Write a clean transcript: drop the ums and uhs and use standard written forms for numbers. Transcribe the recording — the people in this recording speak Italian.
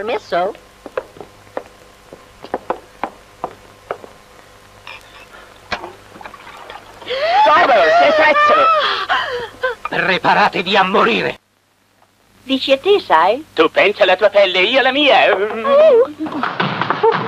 permesso? Driver, sei pezzo! Preparatevi a morire! Dici a te, sai? Tu pensi alla tua pelle, io alla mia.